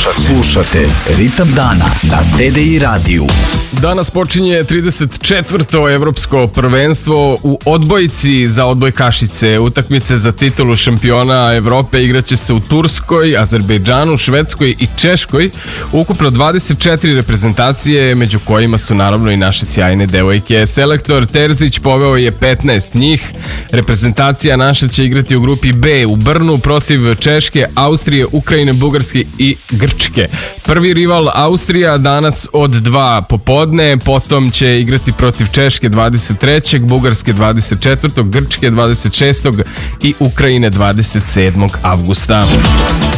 Slušate Ritam dana na TDI radiju. Danas počinje 34. evropsko prvenstvo u odbojci za odbojkašice. Utakmice za titulu šampiona Evrope igraće se u Turskoj, Azerbejdžanu, Švedskoj i Češkoj. Ukupno 24 reprezentacije, među kojima su naravno i naše sjajne devojke. Selektor Terzić poveo je 15 njih. Reprezentacija naša će igrati u grupi B u Brnu protiv Češke, Austrije, Ukrajine, Bugarske i Grčke. Prvi rival Austrija danas od 2 popodne, potom će igrati protiv Češke 23. Bugarske 24. Grčke 26. i Ukrajine 27. avgusta.